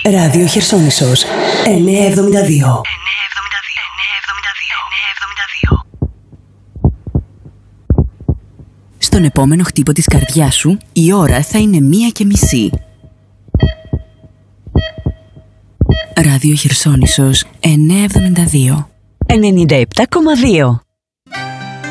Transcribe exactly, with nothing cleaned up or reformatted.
Ράδιο Χερσόνησος εννιακόσια εβδομήντα δύο. Στον επόμενο χτύπο της καρδιάς σου, η ώρα θα είναι μία και μισή. Ράδιο Χερσόνησος εννιακόσια εβδομήντα δύο. ενενήντα επτά κόμμα δύο.